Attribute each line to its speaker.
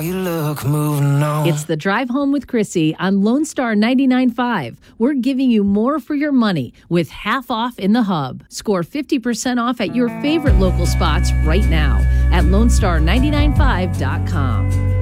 Speaker 1: You look moving on.
Speaker 2: It's the Drive Home with Chrissy on Lone Star 99.5. We're giving you more for your money with half off in the hub. Score 50% off at your favorite local spots right now at LoneStar995.com.